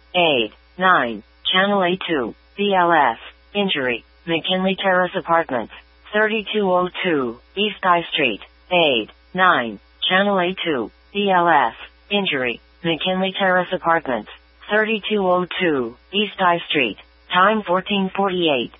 Aid. 9. Channel A2. BLS. Injury. McKinley Terrace Apartments. 3202. East I Street. Aid. 9. Channel A2. BLS. Injury. McKinley Terrace Apartments. 3202. East I Street. Time 14:48.